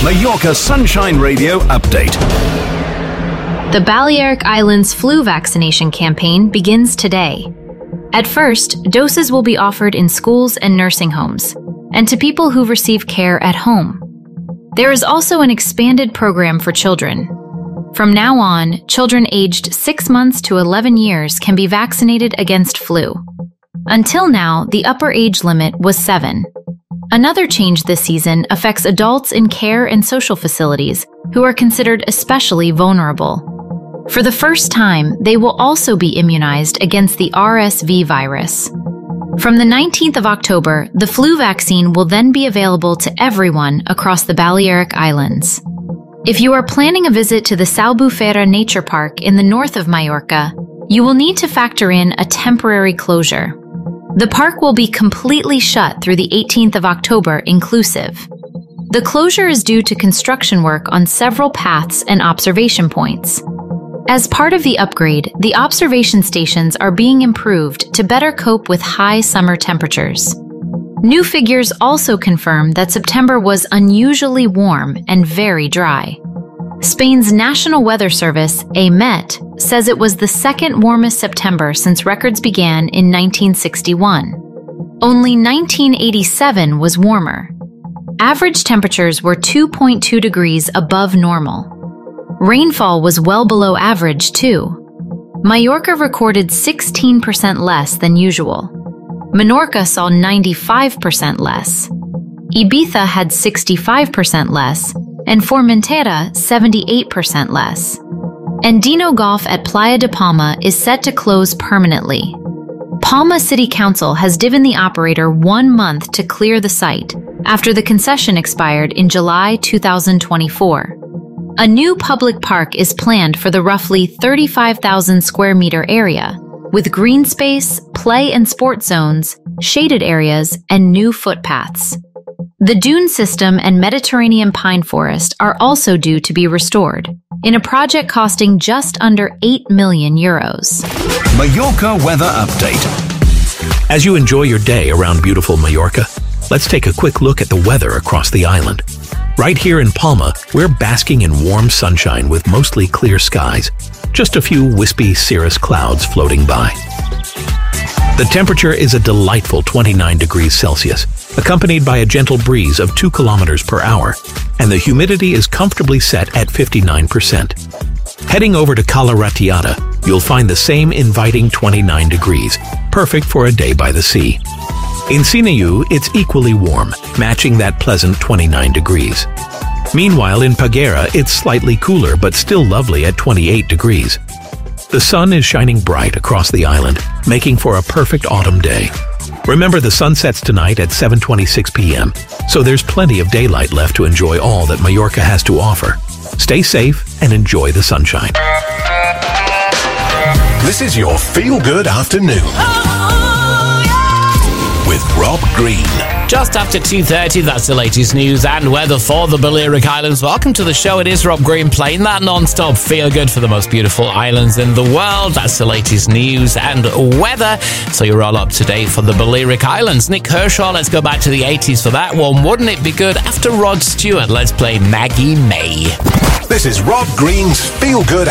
Mallorca Sunshine Radio Update. The Balearic Islands flu vaccination campaign begins today. At first, doses will be offered in schools and nursing homes, and to people who receive care at home. There is also an expanded program for children. From now on, children aged 6 months to 11 years can be vaccinated against flu. Until now, the upper age limit was 7. Another change this season affects adults in care and social facilities who are considered especially vulnerable. For the first time, they will also be immunized against the RSV virus. From the 19th of October, the flu vaccine will then be available to everyone across the Balearic Islands. If you are planning a visit to the Salbufera Nature Park in the north of Mallorca, you will need to factor in a temporary closure. The park will be completely shut through the 18th of October inclusive. The closure is due to construction work on several paths and observation points. As part of the upgrade, the observation stations are being improved to better cope with high summer temperatures. New figures also confirm that September was unusually warm and very dry. Spain's National Weather Service, AEMET, says it was the second warmest September since records began in 1961. Only 1987 was warmer. Average temperatures were 2.2 degrees above normal. Rainfall was well below average, too. Mallorca recorded 16% less than usual. Menorca saw 95% less. Ibiza had 65% less, and Formentera 78% less. And Dino Golf at Playa de Palma is set to close permanently. Palma City Council has given the operator 1 month to clear the site after the concession expired in July 2024. A new public park is planned for the roughly 35,000 square meter area, with green space, play and sport zones, shaded areas, and new footpaths. The dune system and Mediterranean pine forest are also due to be restored, in a project costing just under €8 million. Mallorca Weather Update. As you enjoy your day around beautiful Mallorca, let's take a quick look at the weather across the island. Right here in Palma, we're basking in warm sunshine with mostly clear skies. Just a few wispy cirrus clouds floating by. The temperature is a delightful 29 degrees Celsius, accompanied by a gentle breeze of 2 kilometers per hour, and the humidity is comfortably set at 59%. Heading over to Cala Ratllada, you'll find the same inviting 29 degrees, perfect for a day by the sea. In Sineu, it's equally warm, matching that pleasant 29 degrees. Meanwhile, in Peguera, it's slightly cooler but still lovely at 28 degrees. The sun is shining bright across the island, making for a perfect autumn day. Remember, the sun sets tonight at 7:26 p.m., so there's plenty of daylight left to enjoy all that Mallorca has to offer. Stay safe and enjoy the sunshine. This is your feel-good afternoon. With Rob Green. Just after 2:30, that's the latest news and weather for the Balearic Islands. Welcome to the show. It is Rob Green playing that non-stop feel-good for the most beautiful islands in the world. That's the latest news and weather, so you're all up to date for the Balearic Islands. Nick Kershaw, let's go back to the 80s for that one. Wouldn't it be good? After Rod Stewart, let's play Maggie May. This is Rob Green's Feel Good